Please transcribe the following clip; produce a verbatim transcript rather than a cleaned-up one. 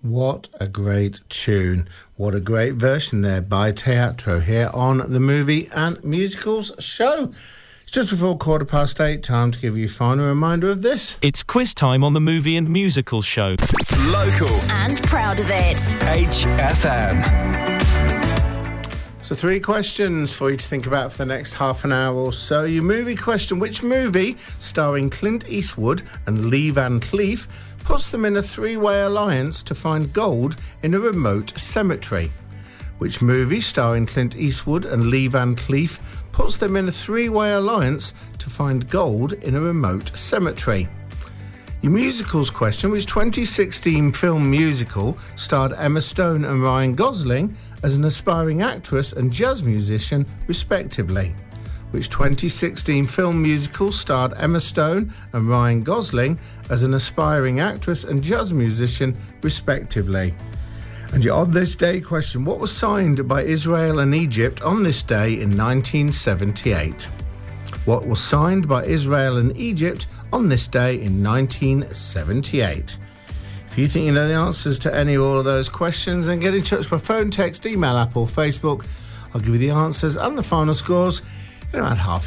What a great tune. What a great version there by Teatro here on the Movie and Musicals show. It's just before quarter past eight, time to give you a final reminder of this. It's quiz time on the Movie and Musicals show. Local. And proud of it. H F M. So three questions for you to think about for the next half an hour or so. Your movie question: which movie starring Clint Eastwood and Lee Van Cleef puts them in a three-way alliance to find gold in a remote cemetery? Which movie starring Clint Eastwood and Lee Van Cleef puts them in a three-way alliance to find gold in a remote cemetery? Your musicals question: which twenty sixteen film musical starred Emma Stone and Ryan Gosling as an aspiring actress and jazz musician, respectively? Which twenty sixteen film musical starred Emma Stone and Ryan Gosling as an aspiring actress and jazz musician, respectively? And your On This Day question: what was signed by Israel and Egypt on this day in nineteen seventy-eight? What was signed by Israel and Egypt on this day in nineteen seventy-eight? If you think you know the answers to any or all of those questions, then get in touch by phone, text, email, app or Facebook. I'll give you the answers and the final scores in around half